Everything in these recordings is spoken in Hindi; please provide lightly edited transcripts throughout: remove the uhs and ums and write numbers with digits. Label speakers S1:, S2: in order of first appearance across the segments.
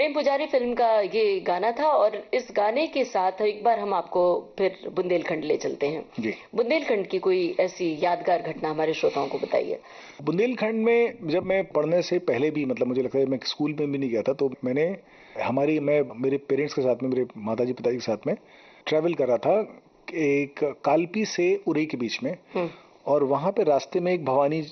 S1: प्रेम पुजारी फिल्म का ये गाना था और इस गाने के साथ एक बार हम आपको फिर बुंदेलखंड ले चलते हैं
S2: जी।
S1: बुंदेलखंड की कोई ऐसी यादगार घटना हमारे श्रोताओं को बताइए।
S2: बुंदेलखंड में जब मैं पढ़ने से पहले भी मतलब मुझे लगता है मैं स्कूल में भी नहीं गया था, तो मैं मेरे पेरेंट्स के साथ में, मेरे माताजी पिताजी के साथ में ट्रैवल कर रहा था एक कालपी से उरई के बीच में, और वहां पे रास्ते में एक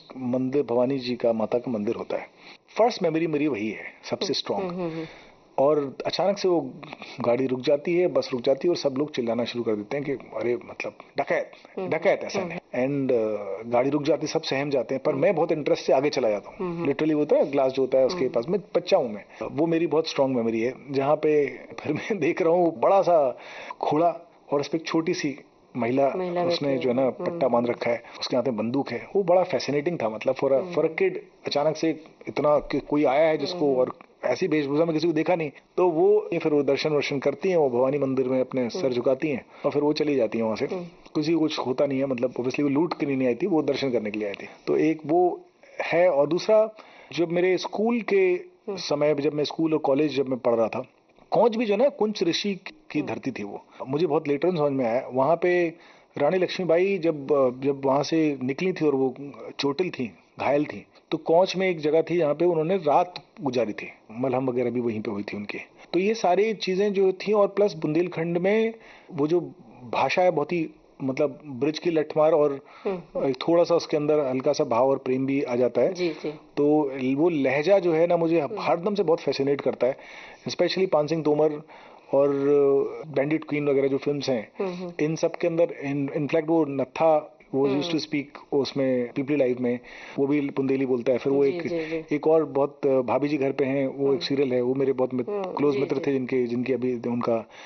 S2: भवानी जी का माता का मंदिर होता है। फर्स्ट मेमोरी मेरी वही है सबसे स्ट्रांग। और अचानक से वो गाड़ी रुक जाती है, बस रुक जाती है और सब लोग चिल्लाना शुरू कर देते हैं कि अरे मतलब डकैत डकैत, ऐसा नहीं। एंड गाड़ी रुक जाती है, सब सहम जाते हैं, पर मैं बहुत इंटरेस्ट से आगे चला जाता हूँ। लिटरली होता है ग्लास जो होता है उसके पास में बच्चा हूँ मैं, वो मेरी बहुत स्ट्रांग मेमोरी है। जहाँ पे फिर मैं देख रहा हूँ बड़ा सा घोड़ा और उस पर एक छोटी सी महिला उसने जो है ना पट्टा बांध रखा है, उसके हाथ में बंदूक है। वो बड़ा फैसिनेटिंग था, मतलब फॉर अ किड अचानक से इतना कि कोई आया है जिसको, और ऐसी वेशभूषा में किसी को देखा नहीं। तो वो फिर वो दर्शन करती हैं, वो भवानी मंदिर में अपने सर झुकाती हैं और फिर वो चली जाती हैं वहां से। किसी को कुछ होता नहीं है, मतलब ऑब्वियसली वो लूट के नहीं आई थी, वो दर्शन करने के लिए आई थी। तो एक वो है। और दूसरा, जब मेरे स्कूल के समय, जब मैं स्कूल और कॉलेज जब मैं पढ़ रहा था, कौच भी जो है ना कुंच ऋषि की धरती थी। वो मुझे बहुत लेटर समझ में आया। वहां पे रानी लक्ष्मीबाई जब वहां से निकली थी और वो चोटिल थी, घायल थी, तो कौच में एक जगह थी जहाँ पे उन्होंने रात गुजारी थी, मलहम वगैरह भी वहीं पे हुई थी उनकी। तो ये सारी चीजें जो थी, और प्लस बुंदेलखंड में वो जो भाषा है बहुत ही मतलब ब्रिज की लठमार, और थोड़ा सा उसके अंदर हल्का सा भाव और प्रेम भी आ जाता है।
S1: जी जी।
S2: तो वो लहजा जो है ना मुझे हरदम से बहुत फैसिनेट करता है। स्पेशली पान सिंह तोमर और बैंडिट क्वीन वगैरह जो फिल्म्स हैं, इन सब के अंदर इनफैक्ट वो नत्था वो यूज्ड टू स्पीक उसमें पीपली लाइव में, वो भी बुंदेली बोलता है। फिर वो एक और बहुत भाभी जी घर पे हैं, वो एक सीरियल है, वो मेरे बहुत क्लोज मित्र थे जिनके अभी उनका